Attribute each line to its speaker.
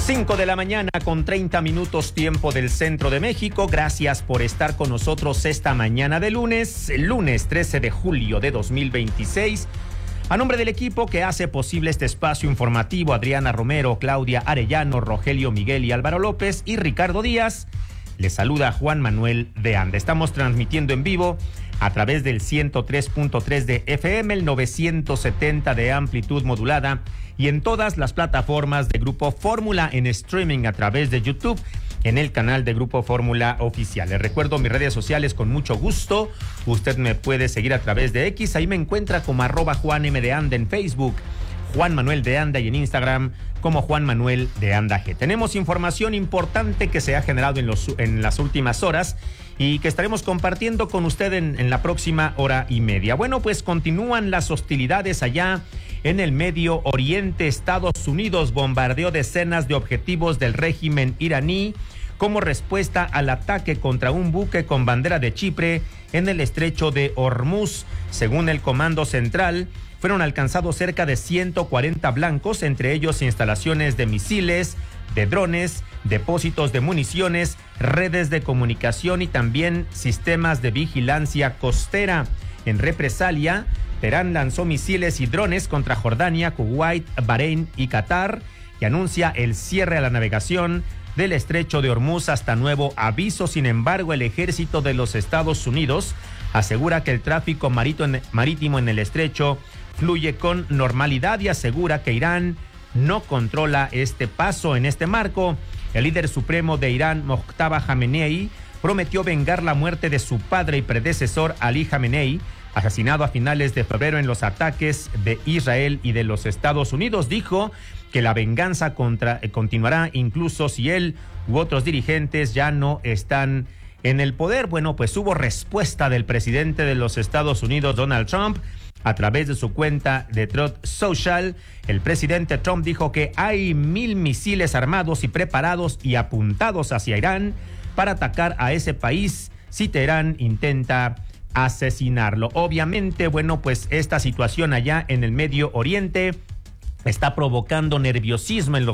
Speaker 1: 5 de la mañana con 30 minutos tiempo del centro de México. Gracias por estar con nosotros esta mañana de lunes 13 de julio de 2026. A nombre del equipo que hace posible este espacio informativo, Adriana Romero, Claudia Arellano, Rogelio Miguel y Álvaro López y Ricardo Díaz, les saluda Juan Manuel de Anda. Estamos transmitiendo en vivo a través del 103.3 de FM, el 970 de amplitud modulada y en todas las plataformas de Grupo Fórmula en streaming a través de YouTube en el canal de Grupo Fórmula Oficial. Les recuerdo mis redes sociales con mucho gusto. Usted me puede seguir a través de X, ahí me encuentra como @JuanM de Anda en Facebook, Juan Manuel de Anda, y en Instagram como Juan Manuel de Anda G. Tenemos información importante que se ha generado en las últimas horas y que estaremos compartiendo con usted en la próxima hora y media. Bueno, pues continúan las hostilidades allá en el Medio Oriente. Estados Unidos bombardeó decenas de objetivos del régimen iraní como respuesta al ataque contra un buque con bandera de Chipre en el estrecho de Hormuz. Según el Comando Central, fueron alcanzados cerca de 140 blancos, entre ellos instalaciones de misiles, de drones, depósitos de municiones, redes de comunicación y también sistemas de vigilancia costera. En represalia, Teherán lanzó misiles y drones contra Jordania, Kuwait, Bahrein y Qatar y anuncia el cierre a la navegación del estrecho de Hormuz hasta nuevo aviso. Sin embargo, el ejército de los Estados Unidos asegura que el tráfico marítimo en el estrecho fluye con normalidad y asegura que Irán no controla este paso. En este marco, el líder supremo de Irán, Mojtaba Khamenei, prometió vengar la muerte de su padre y predecesor Ali Khamenei, asesinado a finales de febrero en los ataques de Israel y de los Estados Unidos. Dijo que la venganza continuará incluso si él u otros dirigentes ya no están en el poder. Bueno, pues hubo respuesta del presidente de los Estados Unidos, Donald Trump, a través de su cuenta de Truth Social. El presidente Trump dijo que hay 1,000 misiles armados y preparados y apuntados hacia Irán para atacar a ese país si Teherán intenta asesinarlo. Obviamente, bueno, pues esta situación allá en el Medio Oriente está provocando nerviosismo en